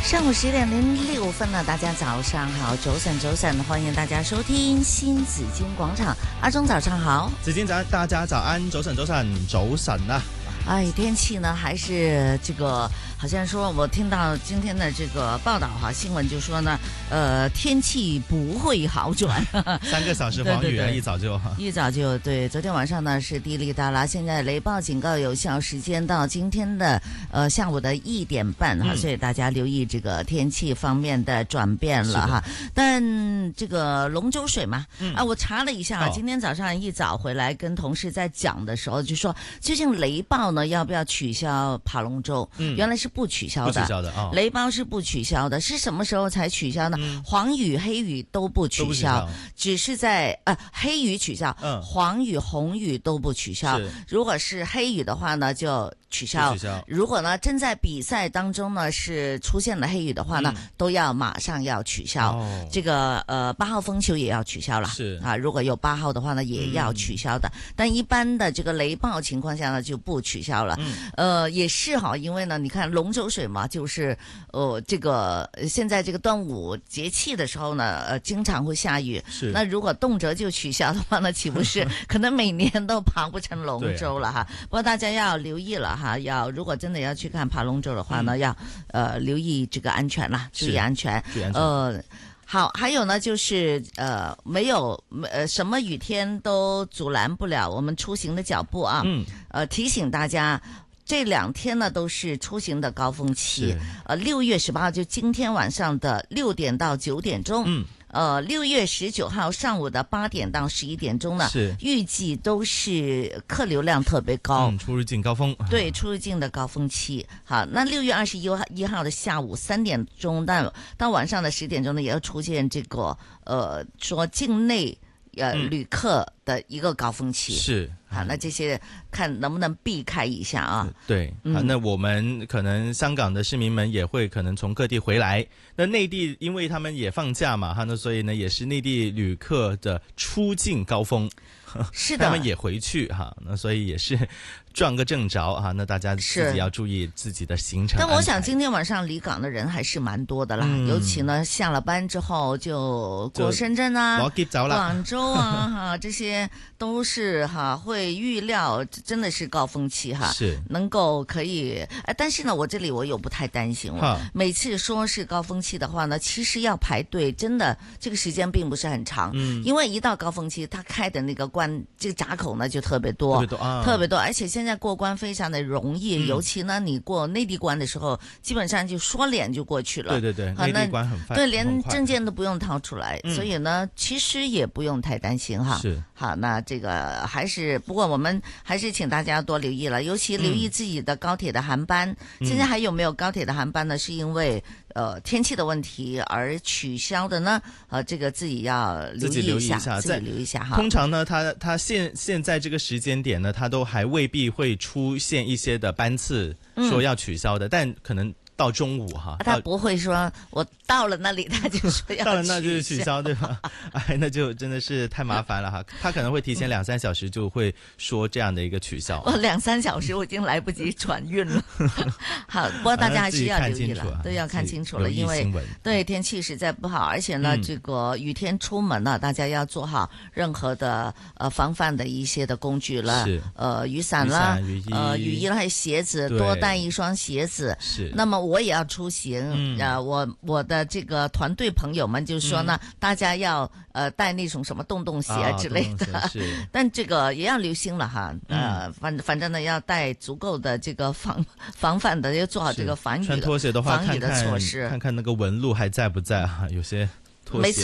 上午10:06呢，大家早上好，早晨，欢迎大家收听新紫金广场。阿忠早上好， 紫金大家早安，早晨啊！ 哎，天气呢还是这个，好像说我听到今天的这个报道哈，新闻就说呢，天气不会好转 ，3个小时黄雨啊，一早就对，昨天晚上呢是滴哩哒啦，现在雷暴警告有效时间到今天的下午的1点半哈，所以大家留意这个天气方面的转变了哈。但这个龙舟水嘛，我查了一下，今天早上一早回来跟同事在讲的时候，就说究竟雷暴呢要不要取消爬龙舟？原来是不取消的，雷暴是不取消的，是什么时候才取消呢？黄雨、黑雨都不取消，只是在黑雨取消，黄雨、红雨都不取消。如果是黑雨的话呢，就取消。如果呢真在比赛当中呢是出现了黑雨的话呢，都要马上要取消。这个8号风球也要取消了，是啊，如果有8号的话呢也要取消的。但一般的这个雷暴情况下呢就不取消了。也是哈，因为呢你看龙舟水嘛，就是这个现在这个端午节气的时候呢经常会下雨，那如果动辄就取消的话呢，岂不是可能每年都爬不成龙舟了哈？不过大家要留意了哈，如果真的要去看爬龙舟的话呢，要留意这个安全啦，注意安全。好，还有呢，就是没有什么雨天都阻拦不了我们出行的脚步啊。提醒大家，这2天呢都是出行的高峰期。6月18号就今天晚上的6点到9点钟。6月19号上午的8点到11点钟呢，预计都是客流量特别高， 出入境高峰。 对，出入境的高峰期。好，那6月21号的下午3点钟到晚上的10点钟呢，也要出现这个说境内旅客的一个高峰期。是。好，那这些看能不能避开一下啊？ 对，好，那我们可能香港的市民们也会可能从各地回来，那内地因为他们也放假嘛，那所以呢也是内地旅客的出境高峰。是的，他们也回去哈，那所以也是撞个正着哈，那大家自己要注意自己的行程。 但我想今天晚上离港的人还是蛮多的啦，尤其呢下了班之后就过深圳啊、广州啊哈，这些都是哈会预料真的是高峰期哈，是能够可以。但是呢，我这里我有不太担心了。每次说是高峰期的话呢，其实要排队，真的这个时间并不是很长。因为一到高峰期，它开的那个这个闸口呢就特别多，特别多，而且现在过关非常的容易，尤其呢你过内地关的时候，基本上就说脸就过去了。对， 内地关很快， 对，连证件都不用掏出来，所以呢其实也不用太担心哈。是，好，那这个不过我们还是请大家多留意了，尤其留意自己的高铁的航班。现在还有没有高铁的航班呢？是因为天气的问题而取消的呢？这个自己要留意一下，自己留意一下哈。 通常呢，它现在这个时间点呢，它都还未必会出现一些的班次说要取消的，但可能到中午哈， 他不会说我到了那里他就说要到了那就是取消，对吧？哎，那就真的是太麻烦了哈。他可能会提前2-3小时就会说这样的一个取消。 2-3小时我已经来不及转运了。好，不过大家还是要留意了，都要看清楚了，因为对天气实在不好，而且呢，这个雨天出门呢，大家要做好任何的防范的一些的工具了，雨伞啦，雨衣啦，还有鞋子，多带一双鞋子。是，那么我也要出行，我的这个团队朋友们就说呢，大家要带那种什么洞鞋啊之类的，但这个也要留心了哈。反正呢要带足够的这个防范的，要做好这个防雨的穿拖鞋的话， 防雨的措施， 看看那个纹路还在不在哈，有些。 每次